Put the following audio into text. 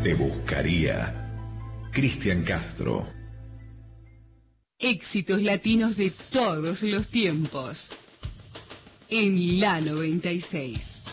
te buscaría. Cristian Castro. Éxitos latinos de todos los tiempos. En la 96.